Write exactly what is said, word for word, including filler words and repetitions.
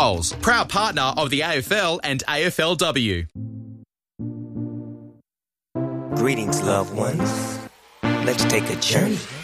Coles, proud partner of the A F L and A F L W. Greetings, loved ones. Let's take a journey